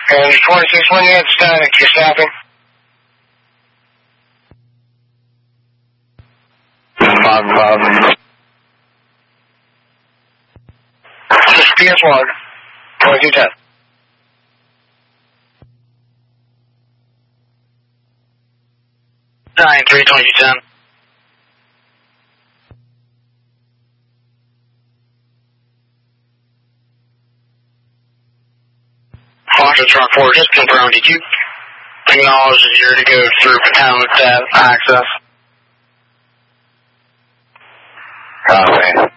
And 46, when you had static, you're stopping? This is PS1, 2210. Nine 32210. Foster Truck 4, just confirm, did you acknowledge that you're to go through Potomac to access? Copy.